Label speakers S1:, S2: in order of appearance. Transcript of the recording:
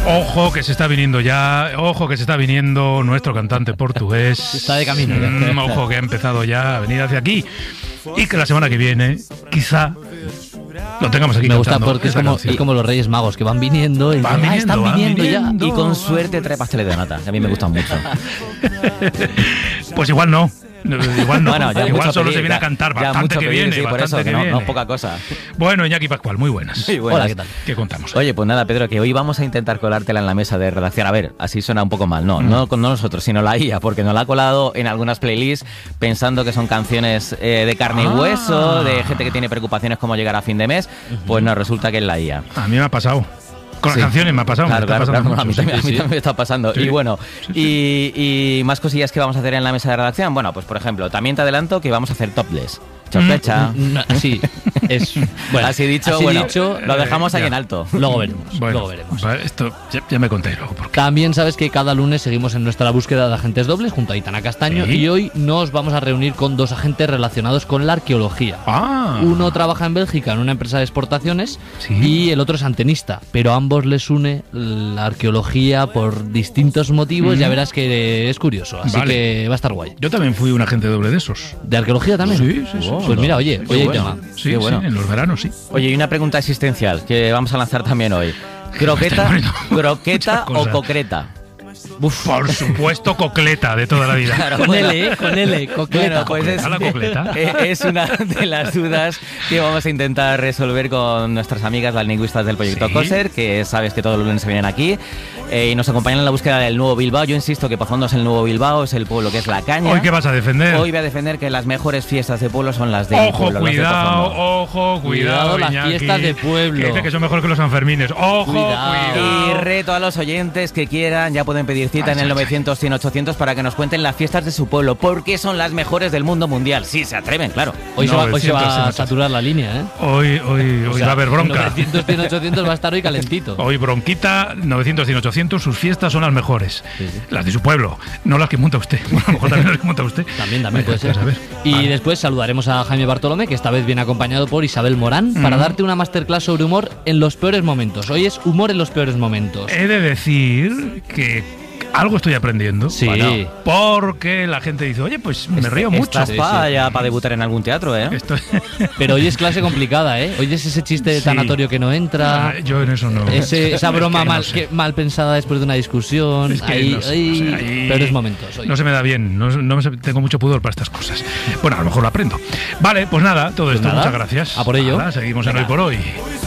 S1: Ojo que se está viniendo ya, ojo que se está viniendo nuestro cantante portugués.
S2: Está de camino.
S1: Ojo que ha empezado ya a venir hacia aquí. Y que la semana que viene, quizá, lo tengamos aquí.
S2: Me gusta porque es como los Reyes Magos que van viniendo y están viniendo ya.
S3: Y con suerte trae pasteles de nata, que a mí me gustan mucho.
S1: Pues igual no. Igual no,
S3: bueno,
S1: igual solo se viene a cantar bastante que viene,
S3: sí, por
S1: bastante
S3: eso,
S1: que
S3: no,
S1: viene.
S3: No poca cosa.
S1: Bueno, Iñaki Pascual, muy buenas.
S3: Sí, buenas.
S2: Hola, ¿qué tal?
S1: ¿Qué contamos?
S3: Oye, pues nada, Pedro, que hoy vamos a intentar colártela en la mesa de redacción. A ver, así suena un poco mal. No nosotros, sino la IA, porque nos la ha colado en algunas playlists pensando que son canciones de carne y hueso, de gente que tiene preocupaciones como llegar a fin de mes. Pues no, resulta que es la IA.
S1: A mí me ha pasado. Con las canciones me ha pasado.
S3: Claro, a mí también me está pasando.
S1: Sí.
S3: Y bueno, y más cosillas que vamos a hacer en la mesa de redacción. Bueno, pues por ejemplo, también te adelanto que vamos a hacer topless. Chorpecha.
S2: Sí, es bueno,
S3: así dicho, lo dejamos ahí en alto.
S2: Luego veremos.
S1: Bueno,
S2: luego veremos.
S1: Vale, esto ya me conté luego.
S2: También sabes que cada lunes seguimos en nuestra búsqueda de agentes dobles junto a Aitana Castaño, y hoy nos vamos a reunir con dos agentes relacionados con la arqueología. Uno trabaja en Bélgica en una empresa de exportaciones y el otro es antenista, pero a ambos les une la arqueología por distintos motivos. Ya verás que es curioso, así que va a estar guay.
S1: Yo también fui un agente doble de esos.
S2: ¿De arqueología también?
S1: Sí.
S2: Pues mira, oye, hay tema.
S1: Sí, en los veranos, sí.
S3: Oye, y una pregunta existencial que vamos a lanzar también hoy. ¿Croqueta o concreta?
S1: Por supuesto, cocleta de toda la vida.
S3: Claro,
S2: con L, cocleta.
S3: Bueno, pues es una de las dudas que vamos a intentar resolver con nuestras amigas, las lingüistas del proyecto COSER, que sabes que todos los lunes se vienen aquí y nos acompañan en la búsqueda del nuevo Bilbao. Yo insisto que Pozondo es el nuevo Bilbao, es el pueblo que es La Caña.
S1: ¿Hoy qué vas a defender?
S3: Hoy voy a defender que las mejores fiestas de pueblo son las de mi pueblo,
S1: Ojo, cuidado,
S2: las fiestas de pueblo.
S1: Que dice que son mejor que los Sanfermines. Cuidado.
S3: Y reto a los oyentes que quieran, ya pueden pedir cita en el 900 100 800 para que nos cuenten las fiestas de su pueblo, porque son las mejores del mundo mundial. Sí, se atreven, claro.
S2: Hoy se va a saturar la línea, ¿eh?
S1: Hoy va a haber bronca.
S2: 900 100 800 va a estar hoy calentito.
S1: Hoy bronquita, 900 100 800, sus fiestas son las mejores.
S2: Sí.
S1: Las de su pueblo, no las que monta usted. Bueno, a lo mejor también las que monta usted.
S2: También puede ser. Y después saludaremos a Jaime Bartolomé, que esta vez viene acompañado por Isabel Morán, para darte una masterclass sobre humor en los peores momentos. Hoy es humor en los peores momentos.
S1: He de decir que algo estoy aprendiendo.
S2: Sí.
S1: Bueno, porque la gente dice, oye, pues me río mucho.
S3: Estás para debutar en algún teatro, ¿eh?
S2: Pero hoy es clase complicada, ¿eh? Hoy es ese chiste de tanatorio que no entra.
S1: Yo en eso no.
S2: Esa broma mal pensada después de una discusión.
S1: Es que
S2: peores momentos. Hoy.
S1: No se me da bien. Tengo mucho pudor para estas cosas. Bueno, a lo mejor lo aprendo. Vale, pues nada, todo esto. Muchas gracias.
S2: A por ello.
S1: Seguimos en Hoy por Hoy.